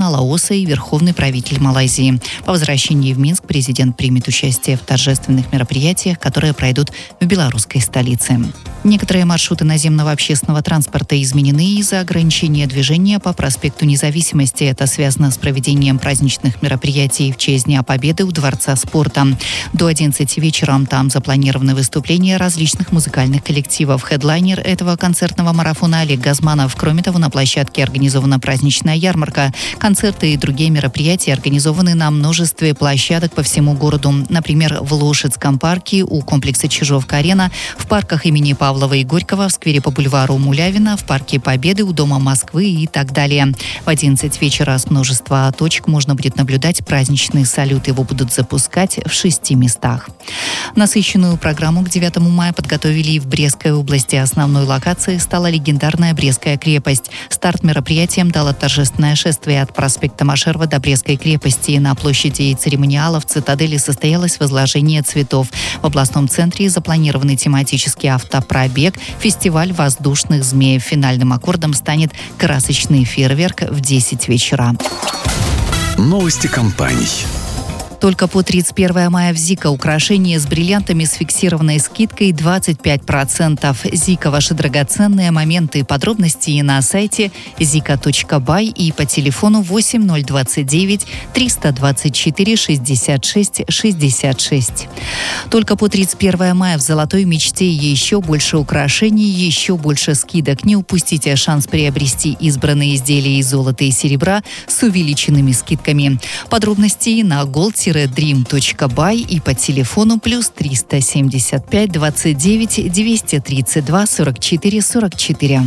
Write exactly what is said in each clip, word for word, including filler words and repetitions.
Лаоса и верховный правитель Малайзии. По возвращении в Минск президент примет участие в торжественных мероприятиях, которые пройдут в белорусской столице. Некоторые маршруты наземного общественного транспорта изменены из-за ограничения движения по проспекту Независимости. Это связано с проведением праздничных мероприятий в честь Дня Победы у Дворца спорта. До одиннадцати вечера там запланированы выступления различных музыкальных коллективов. Хедлайнер этого концертного марафона Олег Газманов. Кроме того, на площадке организована праздничная ярмарка. Концерты и другие мероприятия организованы на множестве площадок по всему городу. Например, в Лошадском парке у комплекса Чижовка-Арена, в парках имени Павлова и Горького, в сквере по бульвару Мулявина, в парке Победы у Дома Москвы и так далее. В одиннадцать вечера с множества точек можно будет наблюдать праздничный салют. Его будут запускать в шести местах. Насыщенную программу к девятому мая подготовили и в Брестской области. Основной локацией стала легендарная Брестская крепость. Старт мероприятием дало торжественное шествие от проспекта Машерова до Брестской крепости. На площади церемониала в цитадели состоялось возложение цветов. В областном центре запланированный тематический автопробег, фестиваль воздушных змеев. Финальным аккордом станет красочный фейерверк в десять вечера. Новости компаний. Только по тридцать первое мая в Зика украшения с бриллиантами с фиксированной скидкой двадцать пять процентов. Зика – ваши драгоценные моменты. Подробности на сайте зика точка бай и по телефону восемь ноль двадцать девять триста двадцать четыре шестьдесят шесть шестьдесят шесть. Только по тридцать первое мая в Золотой Мечте еще больше украшений, еще больше скидок. Не упустите шанс приобрести избранные изделия из золота и серебра с увеличенными скидками. Подробности на голд дрим точка бай и по телефону плюс триста семьдесят пять двадцать девять двести тридцать два сорок четыре сорок четыре.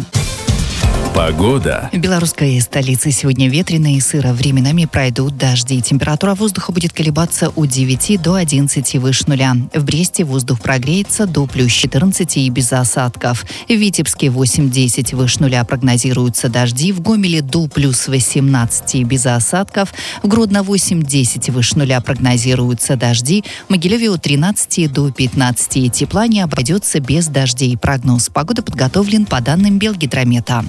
Погода. В белорусской столице сегодня ветрено и сыро. Временами пройдут дожди. Температура воздуха будет колебаться от девяти до одиннадцати выше нуля. В Бресте воздух прогреется до плюс четырнадцати и без осадков. В Витебске восемь-десять выше нуля прогнозируются дожди. В Гомеле до плюс восемнадцати и без осадков. В Гродно восемь-десять выше нуля прогнозируются дожди. В Могилеве от тринадцати до пятнадцати. Тепла не обойдется без дождей. Прогноз погоды подготовлен по данным Белгидромета.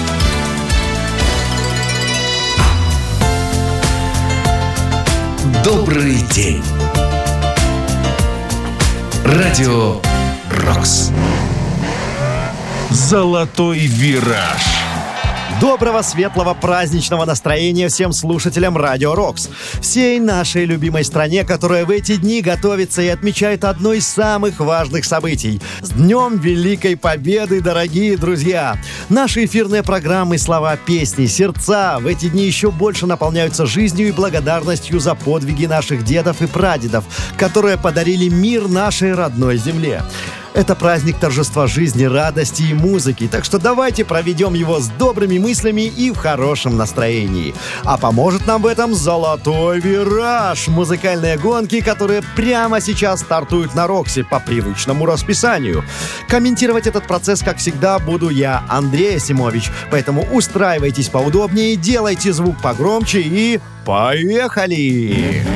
Добрый день. Радио Рокс. Золотой вираж. Доброго, светлого, праздничного настроения всем слушателям Радио Рокс. Всей нашей любимой стране, которая в эти дни готовится и отмечает одно из самых важных событий. С Днем Великой Победы, дорогие друзья! Наши эфирные программы, слова, песни, сердца в эти дни еще больше наполняются жизнью и благодарностью за подвиги наших дедов и прадедов, которые подарили мир нашей родной земле. Это праздник торжества жизни, радости и музыки, так что давайте проведем его с добрыми мыслями и в хорошем настроении. А поможет нам в этом «Золотой вираж» — музыкальные гонки, которые прямо сейчас стартуют на Роксе по привычному расписанию. Комментировать этот процесс, как всегда, буду я, Андрей Асимович, поэтому устраивайтесь поудобнее, делайте звук погромче и поехали!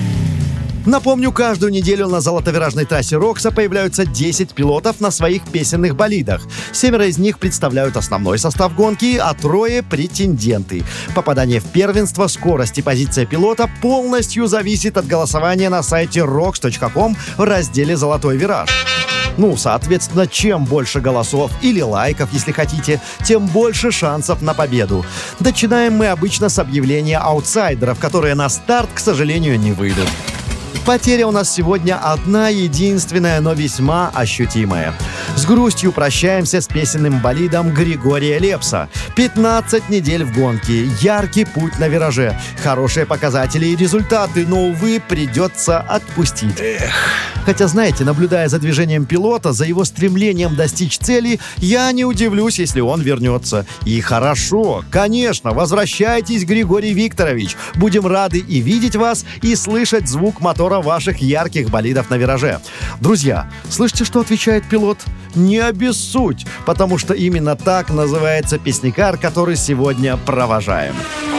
Напомню, каждую неделю на золотовиражной трассе Рокса появляются десять пилотов на своих песенных болидах. Семеро из них представляют основной состав гонки, а трое — претенденты. Попадание в первенство, скорость и позиция пилота полностью зависит от голосования на сайте рокс точка ком в разделе «Золотой вираж». Ну, соответственно, чем больше голосов или лайков, если хотите, тем больше шансов на победу. Начинаем мы обычно с объявления аутсайдеров, которые на старт, к сожалению, не выйдут. Потеря у нас сегодня одна единственная, но весьма ощутимая. С грустью прощаемся с песенным болидом Григория Лепса. пятнадцать недель в гонке, яркий путь на вираже, хорошие показатели и результаты, но, увы, придется отпустить. Эх. Хотя, знаете, наблюдая за движением пилота, за его стремлением достичь цели, я не удивлюсь, если он вернется. И хорошо, конечно, возвращайтесь, Григорий Викторович. Будем рады и видеть вас, и слышать звук мотора ваших ярких болидов на вираже. Друзья, слышите, что отвечает пилот? Не обессудь, потому что именно так называется песнякар, который сегодня провожаем.